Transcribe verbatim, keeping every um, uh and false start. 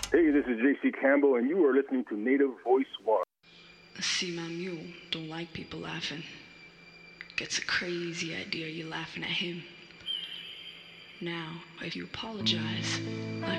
Hey, this is J C Campbell, and you are listening to Native Voice One. See, my mule don't like people laughing. Gets a crazy idea you're laughing at him. Now, if you apologize, like